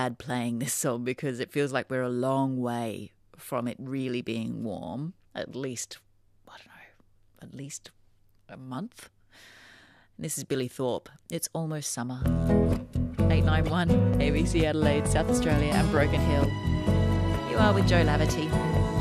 bad playing this song because it feels like we're a long way from it really being warm. At least, I don't know, at least a month. And this is Billy Thorpe. It's almost summer. 891 ABC Adelaide, South Australia and Broken Hill. You are with Joe Laverty.